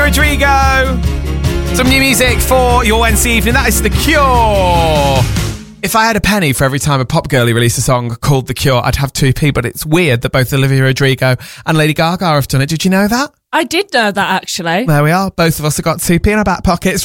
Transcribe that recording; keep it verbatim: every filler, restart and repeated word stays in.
Rodrigo. Some new music for your Wednesday evening. That is The Cure. If I had a penny for every time a pop girlie released a song called The Cure, I'd have two p, but it's weird that both Olivia Rodrigo and Lady Gaga have done it. Did you know that? I did know that, actually. There we are. Both of us have got two p in our back pockets.